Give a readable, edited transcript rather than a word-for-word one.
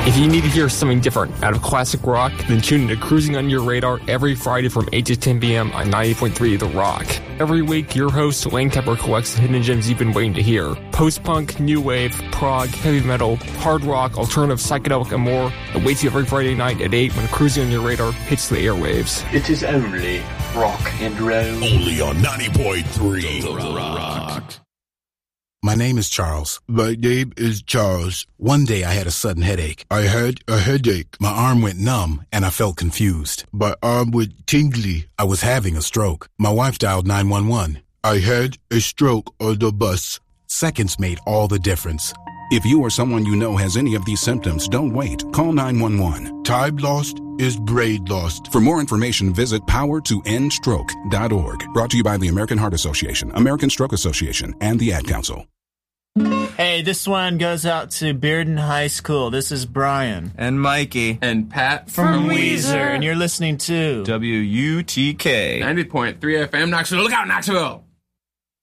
If you need to hear something different out of classic rock, then tune into Cruising on Your Radar every Friday from 8 to 10 p.m. on 98.3 The Rock. Every week, your host, Lane Tepper, collects the hidden gems you've been waiting to hear. Post-punk, new wave, prog, heavy metal, hard rock, alternative, psychedelic, and more awaits you every Friday night at 8 when Cruising on Your Radar hits the airwaves. It is only rock and roll. Only on 90.3 The Rock. My name is Charles. My name is Charles. One day I had a sudden headache. I had a headache. My arm went numb and I felt confused. My arm went tingly. I was having a stroke. My wife dialed 911. I had a stroke on the bus. Seconds made all the difference. If you or someone you know has any of these symptoms, don't wait. Call 911. Time lost is brain lost. For more information, visit powertoendstroke.org. Brought to you by the American Heart Association, American Stroke Association, and the Ad Council. Hey, this one goes out to Bearden High School. This is Brian. And Mikey. And Pat. From Weezer. And you're listening to WUTK 90.3 FM Knoxville. Look out, Knoxville!